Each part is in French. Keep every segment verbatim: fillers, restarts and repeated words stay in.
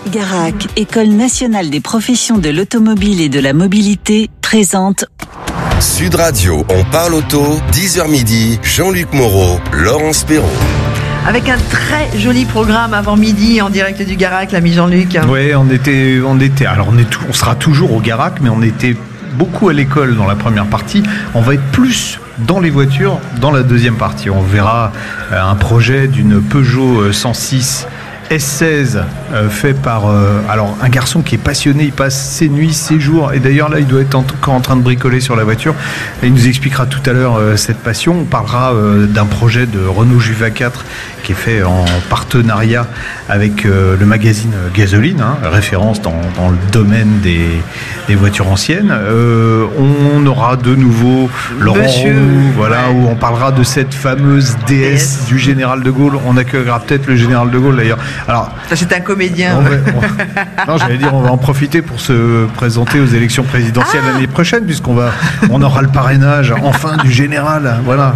Garac, École nationale des professions de l'automobile et de la mobilité, présente Sud Radio, on parle auto, dix heures midi, Jean-Luc Moreau, Laurence Perrault. Avec un très joli programme avant midi en direct du Garac, l'ami Jean-Luc. Oui, on était, on était, alors on, est tout, on sera toujours au Garac, mais on était beaucoup à l'école dans la première partie. On va être plus dans les voitures dans la deuxième partie. On verra un projet d'une Peugeot cent six S seize euh, fait par euh, alors un garçon qui est passionné, il passe ses nuits, ses jours, et d'ailleurs là il doit être encore en train de bricoler sur la voiture, et il nous expliquera tout à l'heure euh, cette passion. On parlera euh, d'un projet de Renault Juva quatre qui est fait en partenariat avec euh, le magazine Gasoline, hein, référence dans, dans le domaine des, des voitures anciennes. Euh, on aura de nouveau Laurent Monsieur, Roux, voilà, ouais. où on parlera de cette fameuse D S, D S du général de Gaulle. On accueillera peut-être le général de Gaulle d'ailleurs. Alors, ça, c'est un comédien. On va, on, non, j'allais dire, on va en profiter pour se présenter aux élections présidentielles ah l'année prochaine, puisqu'on va, on aura le parrainage enfin du général. Voilà.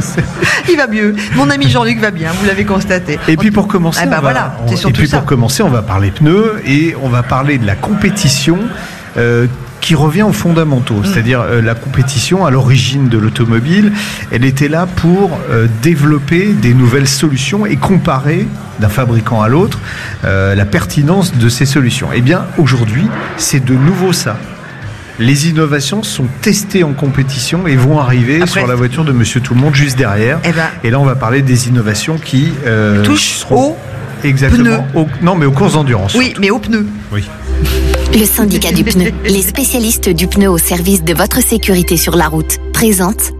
Il va mieux. Mon ami Jean-Luc va bien. Vous l'avez constaté. Et puis pour commencer, eh ben on va, voilà, c'est on, et puis pour ça. commencer, on va parler pneus et on va parler de la compétition. Euh, qui revient aux fondamentaux, mmh. c'est-à-dire euh, la compétition à l'origine de l'automobile, elle était là pour euh, développer des nouvelles solutions et comparer d'un fabricant à l'autre euh, la pertinence de ces solutions. Eh bien, aujourd'hui, c'est de nouveau ça. Les innovations sont testées en compétition et vont arriver Après, sur la voiture de Monsieur Tout-le-Monde juste derrière. Eh ben, et là, on va parler des innovations qui euh, touchent seront... au Exactement. Au, non, mais aux courses d'endurance. Oui, mais aux pneus. Oui. Le syndicat du pneu, les spécialistes du pneu au service de votre sécurité sur la route, présente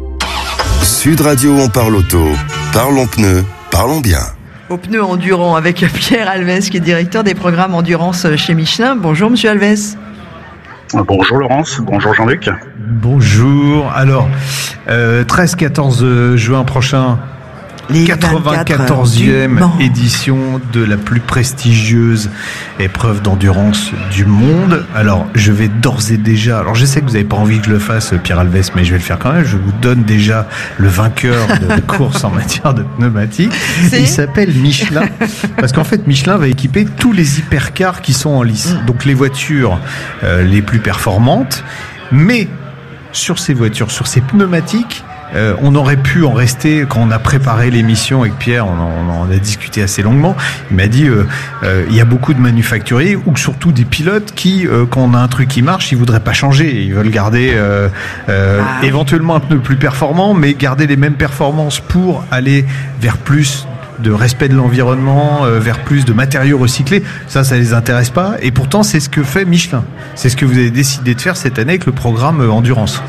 Sud Radio, on parle auto. Parlons pneus, parlons bien. Aux pneus endurants avec Pierre Alves, qui est directeur des programmes endurance chez Michelin. Bonjour, monsieur Alves. Bonjour Laurence, bonjour Jean-Luc. Bonjour. Alors, euh, treize quatorze juin prochain, les quatre-vingt-quatorzième édition de la plus prestigieuse épreuve d'endurance du monde. Alors, je vais d'ores et déjà... Alors, je sais que vous n'avez pas envie que je le fasse, Pierre Alves, mais je vais le faire quand même. Je vous donne déjà le vainqueur de la course en matière de pneumatique. Il s'appelle Michelin, parce qu'en fait, Michelin va équiper tous les hypercars qui sont en lice. Donc, les voitures euh, les plus performantes. Mais, sur ces voitures, sur ces pneumatiques... Euh, on aurait pu en rester, quand on a préparé l'émission avec Pierre, on en, on a discuté assez longuement. Il m'a dit euh, euh, il y a beaucoup de manufacturiers ou surtout des pilotes qui, euh, quand on a un truc qui marche, ils voudraient pas changer. Ils veulent garder euh, euh, ah. éventuellement un pneu plus performant, mais garder les mêmes performances pour aller vers plus de respect de l'environnement, euh, vers plus de matériaux recyclés. Ça, ça les intéresse pas. Et pourtant, c'est ce que fait Michelin. C'est ce que vous avez décidé de faire cette année avec le programme euh, Endurance.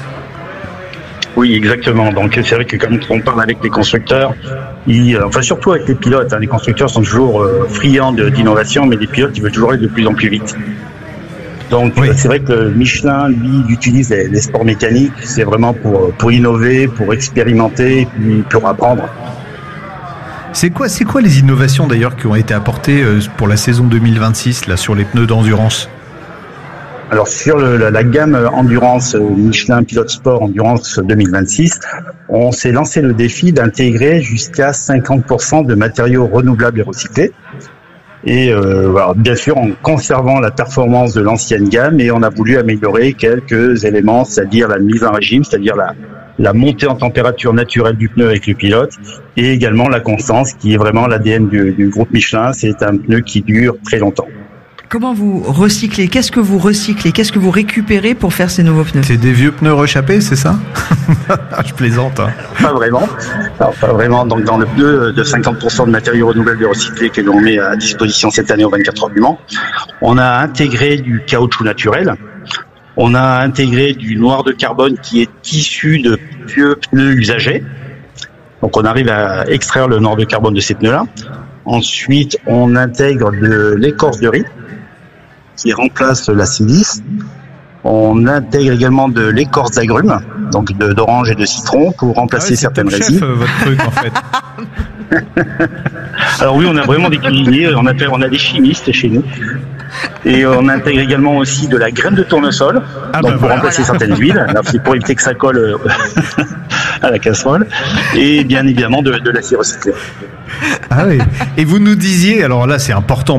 Oui, exactement. Donc c'est vrai que quand on parle avec les constructeurs, ils, enfin surtout avec les pilotes, hein, les constructeurs sont toujours euh, friands de, d'innovation, mais les pilotes ils veulent toujours aller de plus en plus vite. Donc oui. C'est vrai que Michelin, lui, il utilise les, les sports mécaniques, c'est vraiment pour pour innover, pour expérimenter, puis pour apprendre. C'est quoi, c'est quoi les innovations d'ailleurs qui ont été apportées pour la saison deux mille vingt-six là sur les pneus d'endurance? Alors sur le, la, la gamme Endurance Michelin Pilote Sport Endurance deux mille vingt-six, on s'est lancé le défi d'intégrer jusqu'à cinquante pour cent de matériaux renouvelables et recyclés. Et euh, alors, bien sûr en conservant la performance de l'ancienne gamme, et on a voulu améliorer quelques éléments, c'est-à-dire la mise en régime, c'est-à-dire la, la montée en température naturelle du pneu avec le pilote, et également la constance qui est vraiment l'A D N du, du groupe Michelin. C'est un pneu qui dure très longtemps. Comment vous recyclez? Qu'est-ce que vous recyclez? Qu'est-ce que vous récupérez pour faire ces nouveaux pneus? C'est des vieux pneus rechappés, c'est ça? Je plaisante. Hein. Pas vraiment. Alors, pas vraiment. Donc, dans le pneu de cinquante pour cent de matériaux renouvelables et recyclés que l'on met à disposition cette année au vingt-quatre heures du Mans, on a intégré du caoutchouc naturel. On a intégré du noir de carbone qui est issu de vieux pneus usagés. Donc, on arrive à extraire le noir de carbone de ces pneus-là. Ensuite, on intègre de l'écorce de riz qui remplace la silice. On intègre également de l'écorce d'agrumes, donc de, d'orange et de citron, pour remplacer ah ouais, certaines résines. C'est votre truc en fait. Alors oui, on a vraiment des cuisiniers, on a, on a des chimistes chez nous. Et on intègre également aussi de la graine de tournesol, ah donc bah pour voilà. remplacer certaines huiles. Alors c'est pour éviter que ça colle à la casserole. Et bien évidemment de, de l'acier recyclé. Ah oui. Et vous nous disiez, alors là c'est important